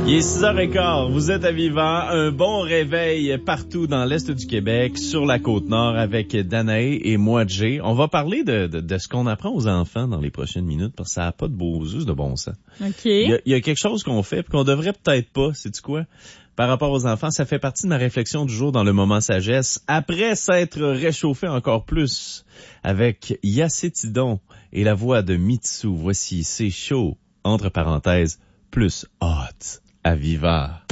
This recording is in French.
Il est 6h15, vous êtes à Vivant, un bon réveil partout dans l'Est du Québec, sur la Côte-Nord avec Danae et moi, Jay. On va parler de ce qu'on apprend aux enfants dans les prochaines minutes parce que ça n'a pas de beaux us de bon sens. OK. Il y a quelque chose qu'on fait et qu'on devrait peut-être pas, sais-tu quoi? Par rapport aux enfants, ça fait partie de ma réflexion du jour dans le moment sagesse. Après s'être réchauffé encore plus avec Yacétidon et la voix de Mitsu, voici C'est chaud, entre parenthèses, plus hot. À Viva.